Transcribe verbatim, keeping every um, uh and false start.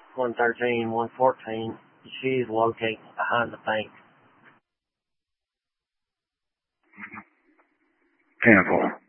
one thirteen, one fourteen. She is located behind the bank. ten four.